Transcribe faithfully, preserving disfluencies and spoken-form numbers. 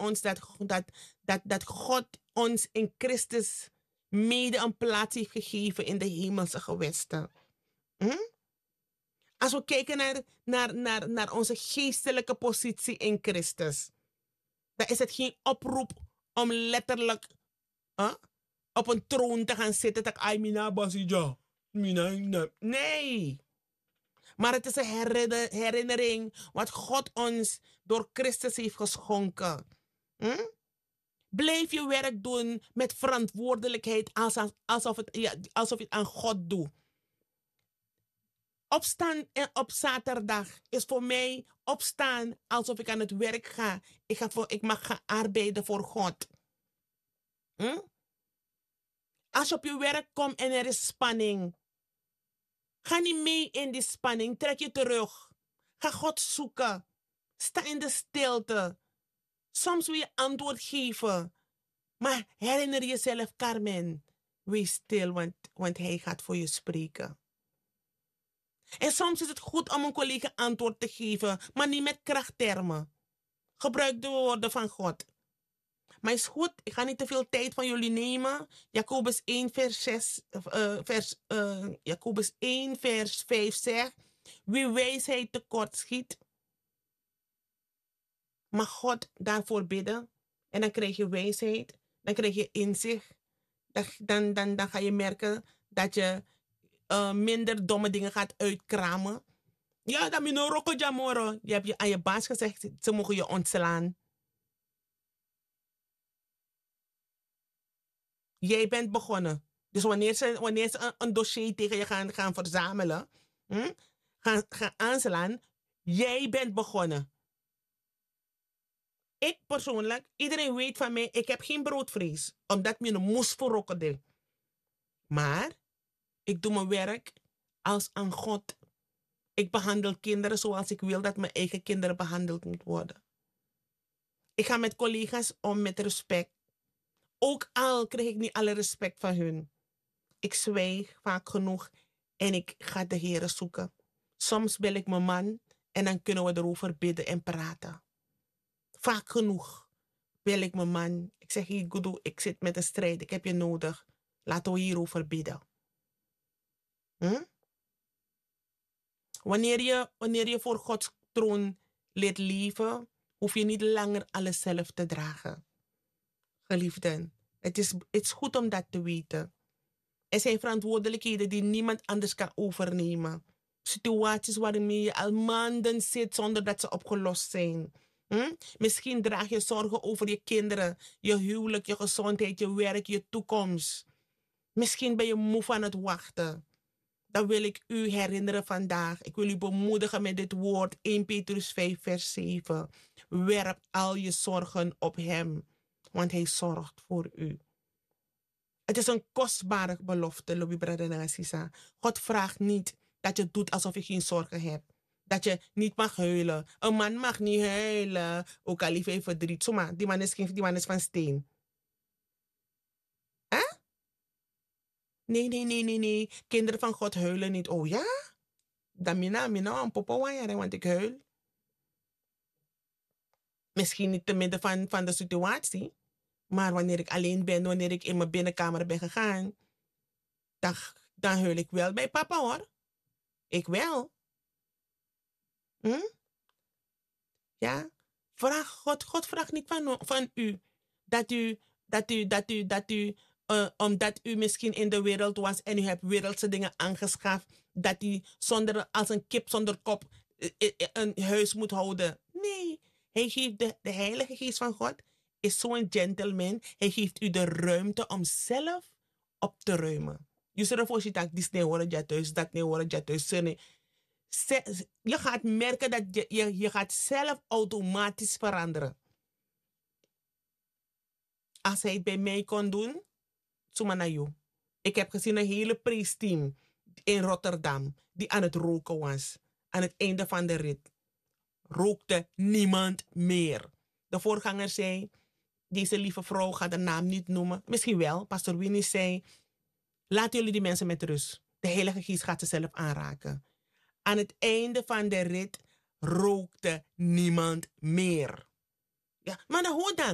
ons dat, dat, dat, dat God ons in Christus mede een plaats heeft gegeven in de hemelse gewesten. Hm? Als we kijken naar, naar, naar, naar onze geestelijke positie in Christus, dan is het geen oproep om letterlijk huh, op een troon te gaan zitten. Dat ik, mina basija. Mina, mina. Nee. Maar het is een herinner- herinnering wat God ons door Christus heeft geschonken. Hm? Blijf je werk doen met verantwoordelijkheid alsof, alsof, het, ja, alsof je het aan God doet. Opstaan op zaterdag is voor mij opstaan alsof ik aan het werk ga. Ik, ga voor, ik mag gaan arbeiden voor God. Hm? Als je op je werk komt en er is spanning, ga niet mee in die spanning. Trek je terug. Ga God zoeken. Sta in de stilte. Soms wil je antwoord geven. Maar herinner jezelf, Carmen. Wees stil, want, want hij gaat voor je spreken. En soms is het goed om een collega antwoord te geven, maar niet met krachttermen. Gebruik de woorden van God. Maar is goed, ik ga niet te veel tijd van jullie nemen. Jacobus één, vers, zes, uh, vers, uh, Jacobus één, vers vijf zegt: wie wijsheid tekort schiet, mag God daarvoor bidden. En dan krijg je wijsheid, dan krijg je inzicht. Dan, dan, dan, dan ga je merken dat je uh, minder domme dingen gaat uitkramen. Ja, dat mino roko jamoro. Je hebt je aan je baas gezegd, ze mogen je ontslaan. Jij bent begonnen. Dus wanneer ze, wanneer ze een, een dossier tegen je gaan, gaan verzamelen, hm, gaan, gaan aanslaan, jij bent begonnen. Ik persoonlijk, iedereen weet van mij, ik heb geen broodvrees. Omdat me een moes voor rokken. Maar ik doe mijn werk als aan God. Ik behandel kinderen zoals ik wil dat mijn eigen kinderen behandeld moeten worden. Ik ga met collega's om met respect. Ook al krijg ik niet alle respect van hun. Ik zwijg vaak genoeg en ik ga de Heer zoeken. Soms bel ik mijn man en dan kunnen we erover bidden en praten. Vaak genoeg bel ik mijn man. Ik zeg, hey, Gudu, ik zit met een strijd, ik heb je nodig. Laten we hierover bidden. Hm? Wanneer je, wanneer je voor Gods troon leert leven, hoef je niet langer alles zelf te dragen. Geliefden, het is, het is goed om dat te weten. Er zijn verantwoordelijkheden die niemand anders kan overnemen. Situaties waarmee je al maanden zit zonder dat ze opgelost zijn. Hm? Misschien draag je zorgen over je kinderen, je huwelijk, je gezondheid, je werk, je toekomst. Misschien ben je moe van het wachten. Dan wil ik u herinneren vandaag. Ik wil u bemoedigen met dit woord. eerste Petrus vijf vers zeven. Werp al je zorgen op hem, want hij zorgt voor u. Het is een kostbare belofte, Louis Bradenasisa. God vraagt niet dat je doet alsof je geen zorgen hebt. Dat je niet mag huilen. Een man mag niet huilen. Ook al lief heeft verdriet. Zomaar, die man is, geen, die man is van steen. Hè? Huh? Nee, nee, nee, nee, nee. Kinderen van God huilen niet. Oh ja? Dan mina, mina, een popo wanneer, want ik huil. Misschien niet te midden van, van de situatie. Maar wanneer ik alleen ben, wanneer ik in mijn binnenkamer ben gegaan, dan, dan huil ik wel bij papa hoor. Ik wel. Hm? Ja? Vraag God, God vraagt niet van, van u dat u, dat u, dat u, dat u, uh, omdat u misschien in de wereld was en u hebt wereldse dingen aangeschaft, dat u zonder, als een kip zonder kop uh, uh, een huis moet houden. Nee, hij geeft de, de Heilige Geest van God, is zo'n gentleman. Hij geeft u de ruimte om zelf op te ruimen. Je zult ervoor zien dat dit niet horen, dat thuis, dat niet horen, dat thuis. Je gaat merken dat je, je, je gaat zelf automatisch veranderen. Als hij het bij mij kon doen, Sumanayo. Ik heb gezien een hele priesteam in Rotterdam die aan het roken was. Aan het einde van de rit rookte niemand meer. De voorganger zei, deze lieve vrouw gaat de naam niet noemen. Misschien wel, pastor Winnie zei, laat jullie die mensen met rust. De Heilige Geest gaat ze zelf aanraken. Aan het einde van de rit rookte niemand meer. Ja, maar dan hoe dan?